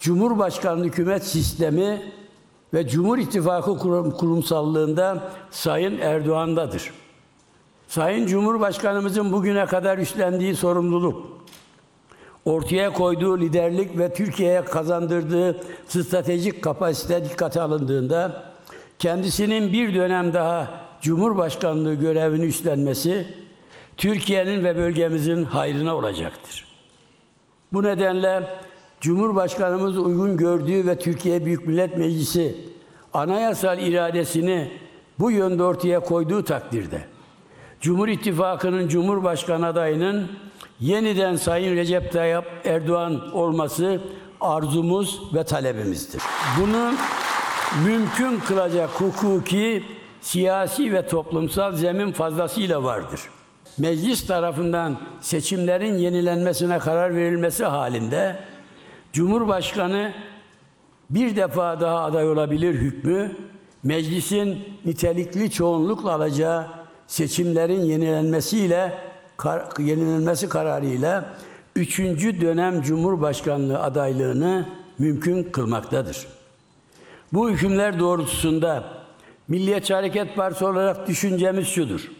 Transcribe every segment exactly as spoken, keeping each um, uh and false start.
Cumhurbaşkanlığı hükümet sistemi ve Cumhur İttifakı kurumsallığında Sayın Erdoğan'dadır. Sayın Cumhurbaşkanımızın bugüne kadar üstlendiği sorumluluk, ortaya koyduğu liderlik ve Türkiye'ye kazandırdığı stratejik kapasite dikkate alındığında kendisinin bir dönem daha Cumhurbaşkanlığı görevini üstlenmesi Türkiye'nin ve bölgemizin hayrına olacaktır. Bu nedenle Cumhurbaşkanımız uygun gördüğü ve Türkiye Büyük Millet Meclisi anayasal iradesini bu yönde ortaya koyduğu takdirde Cumhur İttifakı'nın Cumhurbaşkanı adayının yeniden Sayın Recep Tayyip Erdoğan olması arzumuz ve talebimizdir. Bunu mümkün kılacak hukuki, siyasi ve toplumsal zemin fazlasıyla vardır. Meclis tarafından seçimlerin yenilenmesine karar verilmesi halinde Cumhurbaşkanı bir defa daha aday olabilir hükmü, meclisin nitelikli çoğunlukla alacağı seçimlerin yenilenmesiyle kar, yenilenmesi kararıyla üçüncü dönem Cumhurbaşkanlığı adaylığını mümkün kılmaktadır. Bu hükümler doğrultusunda Milliyetçi Hareket Partisi olarak düşüncemiz şudur: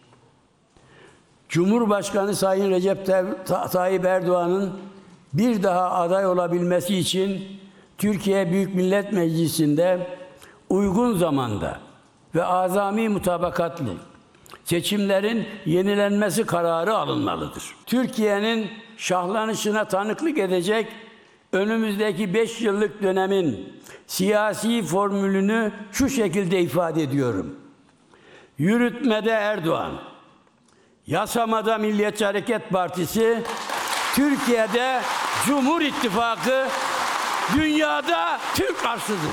Cumhurbaşkanı Sayın Recep Tayyip Erdoğan'ın bir daha aday olabilmesi için Türkiye Büyük Millet Meclisi'nde uygun zamanda ve azami mutabakatlı seçimlerin yenilenmesi kararı alınmalıdır. Türkiye'nin şahlanışına tanıklık edecek önümüzdeki beş yıllık dönemin siyasi formülünü şu şekilde ifade ediyorum: yürütmede Erdoğan, yasamada Milliyetçi Hareket Partisi, Türkiye'de Cumhur İttifakı, dünyada Türk arsıdır.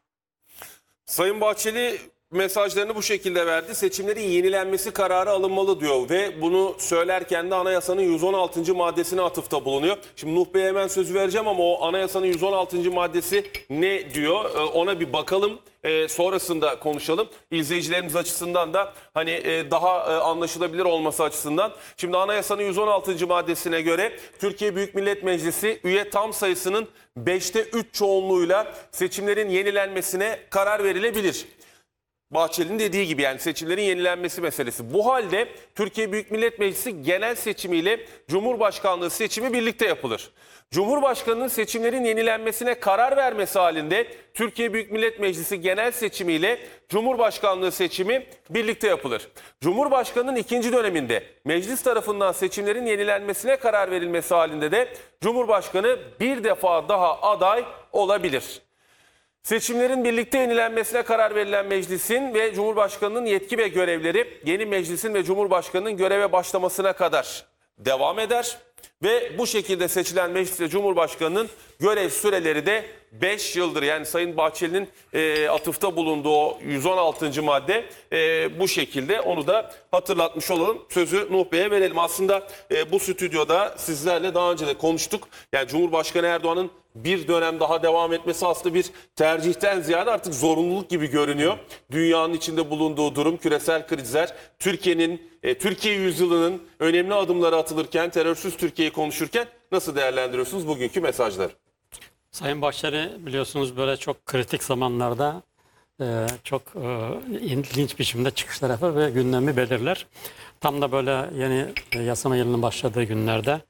Sayın Bahçeli mesajlarını bu şekilde verdi. Seçimlerin yenilenmesi kararı alınmalı diyor ve bunu söylerken de anayasanın yüz on altıncı maddesine atıfta bulunuyor. Şimdi Nuh Bey'e hemen sözü vereceğim ama o anayasanın yüz on altıncı maddesi ne diyor? Ona bir bakalım. E, sonrasında konuşalım. İzleyicilerimiz açısından da hani e, daha e, anlaşılabilir olması açısından. Şimdi anayasanın yüz on altıncı maddesine göre Türkiye Büyük Millet Meclisi üye tam sayısının beşte üç çoğunluğuyla seçimlerin yenilenmesine karar verilebilir. Bahçeli'nin dediği gibi, yani seçimlerin yenilenmesi meselesi. Bu halde Türkiye Büyük Millet Meclisi genel seçimiyle Cumhurbaşkanlığı seçimi birlikte yapılır. Cumhurbaşkanının seçimlerin yenilenmesine karar vermesi halinde Türkiye Büyük Millet Meclisi genel seçimiyle Cumhurbaşkanlığı seçimi birlikte yapılır. Cumhurbaşkanının ikinci döneminde meclis tarafından seçimlerin yenilenmesine karar verilmesi halinde de Cumhurbaşkanı bir defa daha aday olabilir. Seçimlerin birlikte yenilenmesine karar verilen meclisin ve Cumhurbaşkanı'nın yetki ve görevleri yeni meclisin ve Cumhurbaşkanı'nın göreve başlamasına kadar devam eder. Ve bu şekilde seçilen meclis ve Cumhurbaşkanı'nın görev süreleri de beş yıldır. Yani Sayın Bahçeli'nin e, atıfta bulunduğu o yüz on altıncı madde e, bu şekilde, onu da hatırlatmış olalım. Sözü Nuh Bey'e verelim. Aslında e, bu stüdyoda sizlerle daha önce de konuştuk. Yani Cumhurbaşkanı Erdoğan'ın bir dönem daha devam etmesi aslında bir tercihten ziyade artık zorunluluk gibi görünüyor. Dünyanın içinde bulunduğu durum, küresel krizler, Türkiye'nin, e, Türkiye yüzyılının önemli adımları atılırken, terörsüz Türkiye'yi konuşurken nasıl değerlendiriyorsunuz bugünkü mesajları? Sayın Bahçeli biliyorsunuz böyle çok kritik zamanlarda e, çok e, ilginç biçimde çıkışlar yapar ve gündemi belirler. Tam da böyle yeni e, yasama yılının başladığı günlerde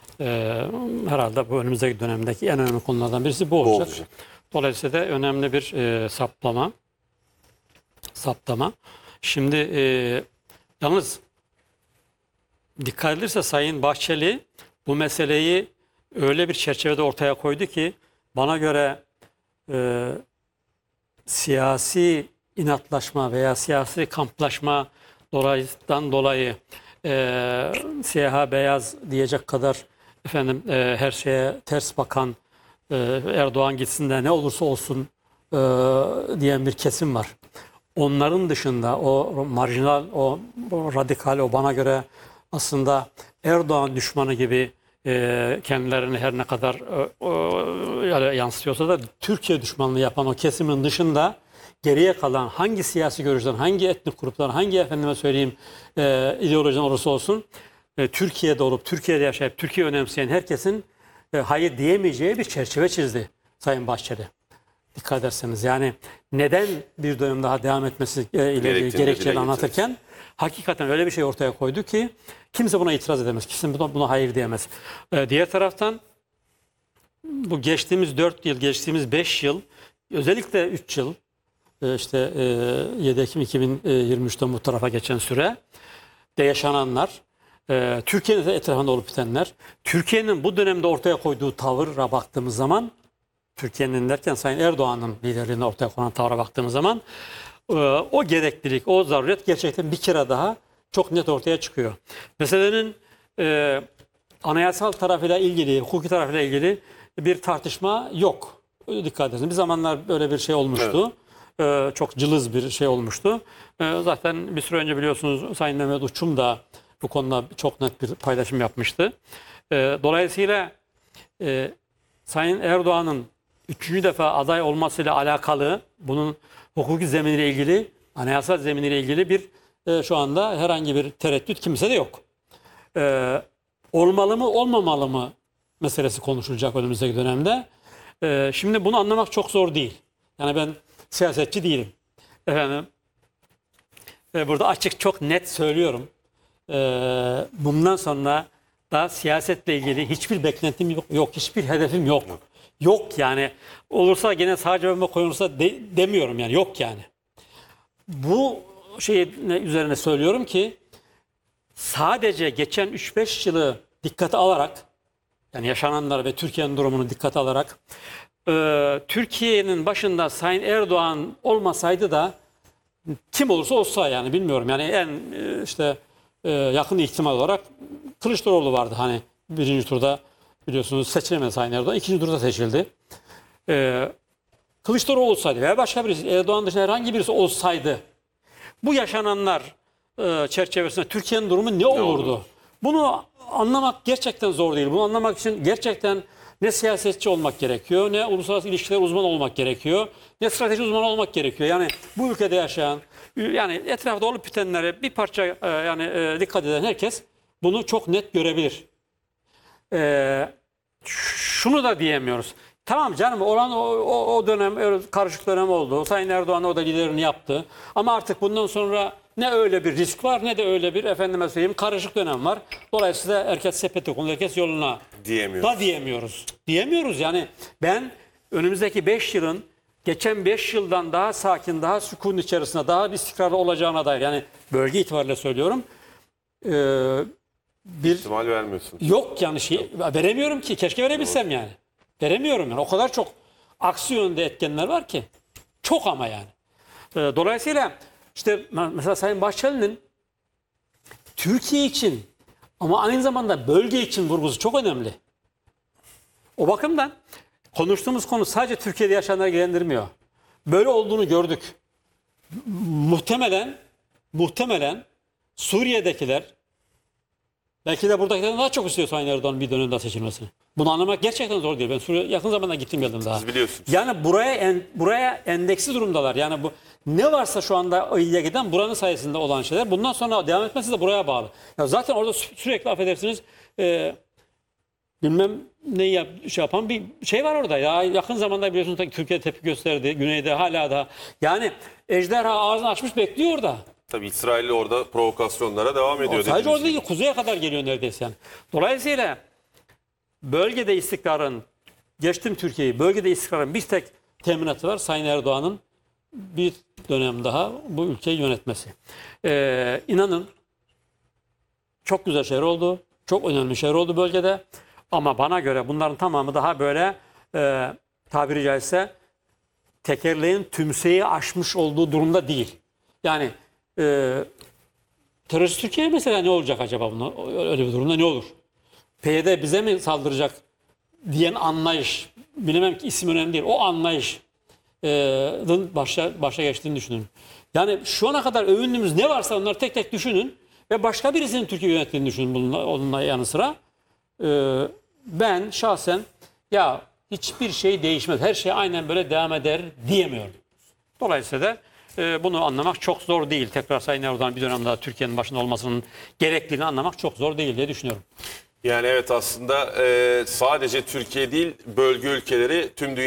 e, herhalde bu önümüzdeki dönemdeki en önemli konulardan birisi bu olacak. Bu olacak. Dolayısıyla da önemli bir e, saptama. Saptama. Şimdi e, yalnız dikkat edilirse Sayın Bahçeli bu meseleyi öyle bir çerçevede ortaya koydu ki bana göre e, siyasi inatlaşma veya siyasi kamplaşma dolayısından dolayı e, siyaha beyaz diyecek kadar efendim e, her şeye ters bakan e, Erdoğan gitsin de ne olursa olsun e, diyen bir kesim var. Onların dışında o marjinal, o, o radikal, o bana göre aslında Erdoğan düşmanı gibi e, kendilerini her ne kadar e, e, yansıtıyorsa da Türkiye düşmanlığı yapan o kesimin dışında geriye kalan hangi siyasi görüşten, hangi etnik gruptan, hangi efendime söyleyeyim e, ideolojiden olursa olsun e, Türkiye'de olup Türkiye'de yaşayıp Türkiye önemseyen herkesin e, hayır diyemeyeceği bir çerçeve çizdi. Sayın Bahçeli. Dikkat ederseniz yani neden bir dönem daha devam etmesi e, ile Gerektiğini gerekçeleri dile anlatırken hakikaten öyle bir şey ortaya koydu ki kimse buna itiraz edemez. Kimse buna, buna hayır diyemez. E, diğer taraftan bu geçtiğimiz dört yıl, geçtiğimiz beş yıl, özellikle üç yıl, e, işte e, yedi Ekim iki bin yirmi üçten bu tarafa geçen süre de yaşananlar, e, Türkiye'nin etrafında olup bitenler, Türkiye'nin bu dönemde ortaya koyduğu tavıra baktığımız zaman, Türkiye'nin derken Sayın Erdoğan'ın liderliğine ortaya konan tavra baktığımız zaman e, o gereklilik, o zaruret gerçekten bir kere daha çok net ortaya çıkıyor. Meselenin e, anayasal tarafıyla ilgili, hukuki tarafıyla ilgili bir tartışma yok. Dikkat edin. Bir zamanlar böyle bir şey olmuştu. Evet. E, çok cılız bir şey olmuştu. E, zaten bir süre önce biliyorsunuz Sayın Mehmet Uçum da bu konuda çok net bir paylaşım yapmıştı. E, dolayısıyla e, Sayın Erdoğan'ın üçüncü defa aday olmasıyla alakalı bunun hukuki zeminiyle ilgili, anayasal zeminiyle ilgili bir e, şu anda herhangi bir tereddüt kimsede yok. E, olmalı mı olmamalı mı meselesi konuşulacak önümüzdeki dönemde. E, şimdi bunu anlamak çok zor değil. Yani ben siyasetçi değilim. Efendim, e, burada açık çok net söylüyorum. E, bundan sonra da siyasetle ilgili hiçbir beklentim yok, yok hiçbir hedefim yok. Yok, yok yani. Olursa gene sadece önüme koyulursa de, demiyorum yani yok yani. Bu şey üzerine söylüyorum ki sadece geçen üç beş yılı dikkate alarak yani yaşananlar ve Türkiye'nin durumunu dikkate alarak e, Türkiye'nin başında Sayın Erdoğan olmasaydı da kim olursa olsa yani bilmiyorum yani en e, işte e, yakın ihtimal olarak Kılıçdaroğlu vardı hani birinci turda biliyorsunuz seçilemedi Sayın Erdoğan. İkinci turda seçildi. Ee, Kılıçdaroğlu olsaydı veya başka birisi Erdoğan dışında herhangi birisi olsaydı bu yaşananlar e, çerçevesinde Türkiye'nin durumu ne, ne olurdu? Olur? Bunu anlamak gerçekten zor değil. Bunu anlamak için gerçekten ne siyasetçi olmak gerekiyor, ne uluslararası ilişkiler uzmanı olmak gerekiyor, ne strateji uzmanı olmak gerekiyor. Yani bu ülkede yaşayan, yani etrafta olup bitenlere bir parça e, yani e, dikkat eden herkes bunu çok net görebilir. Ee, şunu da diyemiyoruz. Tamam canım olan o, o, o dönem karışık dönem oldu. Sayın Erdoğan o da liderini yaptı. Ama artık bundan sonra ne öyle bir risk var ne de öyle bir efendime söyleyeyim karışık dönem var. Dolayısıyla herkes sepete konulu, herkes yoluna diyemiyoruz. da diyemiyoruz. Diyemiyoruz yani ben önümüzdeki beş yılın geçen beş yıldan daha sakin, daha sükun içerisinde, daha bir istikrarlı olacağına dair yani bölge itibariyle söylüyorum. Ee, bir ihtimal vermiyorsun. Yok yani şey veremiyorum ki. Keşke verebilsem yani. Veremiyorum yani. O kadar çok aksi yönde etkenler var ki. Çok ama yani. Dolayısıyla işte mesela Sayın Bahçeli'nin Türkiye için ama aynı zamanda bölge için vurgusu çok önemli. O bakımdan konuştuğumuz konu sadece Türkiye'de yaşayanları ilgilendirmiyor. Böyle olduğunu gördük. Muhtemelen muhtemelen Suriye'dekiler belki de buradakilerden daha çok istiyor Sayın Erdoğan'ın bir dönem daha seçilmesini. Bunu anlamak gerçekten zor değil. Ben Suriye yakın zamanda gittim geldim daha. Siz biliyorsunuz. Yani buraya en, buraya endeksli durumdalar. Yani bu ne varsa şu anda iyiye giden buranın sayesinde olan şeyler. Bundan sonra devam etmesi de buraya bağlı. Ya zaten orada sü- sürekli affedersiniz e, bilmem ne yap, şey yapan bir şey var orada. Ya yakın zamanda biliyorsunuz Türkiye tepki gösterdi. Güneyde hala da. Yani ejderha ağzını açmış bekliyor orada. Tabii İsrail orada provokasyonlara devam ediyor. O sadece orada gibi. değil, kuzeye kadar geliyor neredeyse yani. Dolayısıyla bölgede istikrarın, geçtim Türkiye'yi, bölgede istikrarın bir tek teminatı var. Sayın Erdoğan'ın bir dönem daha bu ülkeyi yönetmesi. Ee, inanın çok güzel şeyler oldu. Çok önemli şeyler oldu bölgede. Ama bana göre bunların tamamı daha böyle e, tabiri caizse tekerleğin tümseyi aşmış olduğu durumda değil. Yani e, terörist Türkiye mesela ne olacak acaba bunlar? Öyle bir durumda ne olur? P Y D bize mi saldıracak diyen anlayış, bilemem ki isim önemli değil. O anlayışın başa, başa geçtiğini düşünün. Yani şu ana kadar övündüğümüz ne varsa onları tek tek düşünün ve başka birisinin Türkiye yönettiğini düşünün bununla, onunla yanı sıra. Ee, ben şahsen ya hiçbir şey değişmez, her şey aynen böyle devam eder diyemiyorum. Dolayısıyla da e, bunu anlamak çok zor değil. Tekrar Sayın Erdoğan bir dönem daha Türkiye'nin başında olmasının gerekliliğini anlamak çok zor değil diye düşünüyorum. Yani evet aslında e, sadece Türkiye değil bölge ülkeleri tüm dünya